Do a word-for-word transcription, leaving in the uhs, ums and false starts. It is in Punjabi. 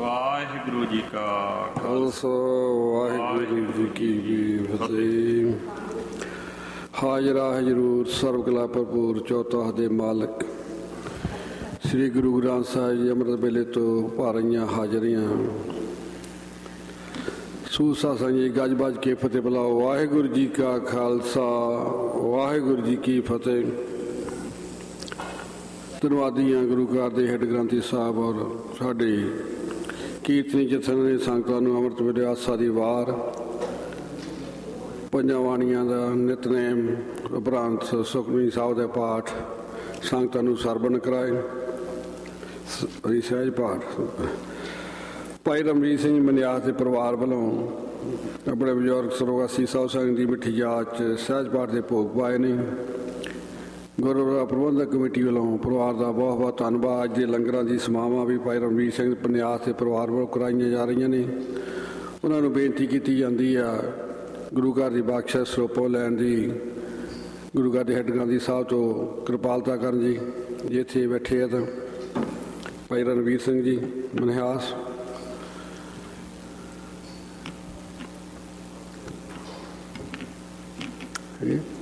ਵਾਹਿਗੁਰੂ ਜੀ ਕਾ ਖਾਲਸਾ ਵਾਹਿਗੁਰੂ ਜੀ ਕੀ ਫਤਿਹ। ਹਾਜ਼ਰਾ ਹਜ਼ੂਰ ਸਰਬ ਕਲਾ ਭਰਪੂਰ ਚੌਥਾ ਦੇ ਮਾਲਕ ਸ੍ਰੀ ਗੁਰੂ ਗ੍ਰੰਥ ਸਾਹਿਬ ਜੀ ਅੰਮ੍ਰਿਤ ਵੇਲੇ ਤੋਂ ਭਾਰੀਆਂ ਹਾਜ਼ਰੀਆਂ ਸੂਸਾ ਸੰਜੀ ਗੱਜ ਬੱਜ ਕੇ ਫਤਿਹ ਬੁਲਾਓ। ਵਾਹਿਗੁਰੂ ਜੀ ਕਾ ਖਾਲਸਾ ਵਾਹਿਗੁਰੂ ਜੀ ਕੀ ਫਤਿਹ। ਧੰਨਵਾਦੀ ਹਾਂ ਗੁਰੂ ਘਰ ਦੇ ਹੈੱਡ ਗ੍ਰੰਥੀ ਸਾਹਿਬ ਔਰ ਸਾਡੇ ਕੀਰਤਨੀ ਜਥਿਆਂ ਦੇ ਸੰਗਤਾਂ ਨੂੰ ਅੰਮ੍ਰਿਤ ਵੇਲੇ ਆਸਾ ਦੀ ਵਾਰ ਪੰਜਾਂ ਬਾਣੀਆਂ ਦਾ ਨਿਤਨੇਮ ਉਪਰੰਤ ਸੁਖਮਨੀ ਸਾਹਿਬ ਦੇ ਪਾਠ ਸੰਗਤਾਂ ਨੂੰ ਸਰਵਣ ਕਰਾਏ। ਹਰੀ ਸਹਿਜ ਪਾਠ ਭਾਈ ਰਮਜੀਤ ਸਿੰਘ ਮਨਿਆਸ ਦੇ ਪਰਿਵਾਰ ਵੱਲੋਂ ਆਪਣੇ ਬਜ਼ੁਰਗ ਸਰੋਗਾਸੀ ਸਾਹਿਬ ਸਿੰਘ ਦੀ ਮਿੱਠੀ ਯਾਦ 'ਚ ਸਹਿਜ ਪਾਠ ਦੇ ਭੋਗ ਪਾਏ ਨੇ। ਗੁਰਦੁਆਰਾ ਪ੍ਰਬੰਧਕ ਕਮੇਟੀ ਵੱਲੋਂ ਪਰਿਵਾਰ ਦਾ ਬਹੁਤ ਬਹੁਤ ਧੰਨਵਾਦ। ਅੱਜ ਦੇ ਲੰਗਰਾਂ ਦੀ ਸਮਾਵਾਂ ਵੀ ਭਾਈ ਰਮਜੀਤ ਸਿੰਘ ਮਨਿਆਸ ਦੇ ਪਰਿਵਾਰ ਵੱਲੋਂ ਕਰਾਈਆਂ ਜਾ ਰਹੀਆਂ ਨੇ। ਉਹਨਾਂ ਨੂੰ ਬੇਨਤੀ ਕੀਤੀ ਜਾਂਦੀ ਆ ਗੁਰੂ ਘਰ ਦੀ ਬਖਸ਼ਿਸ਼ ਸਰੋਪੋ ਲੈਣ ਦੀ, ਗੁਰੂ ਘਰ ਦੇ ਹੈੱਡ ਗ੍ਰੰਥੀ ਸਾਹਿਬ ਤੋਂ ਕਿਰਪਾਲਤਾ ਕਰਨ ਜੀ। ਜੇ ਇੱਥੇ ਬੈਠੇ ਆ ਤਾਂ ਭਾਈ ਰਣਵੀਰ ਸਿੰਘ ਜੀ ਮਨਿਆਸ, ਹੈ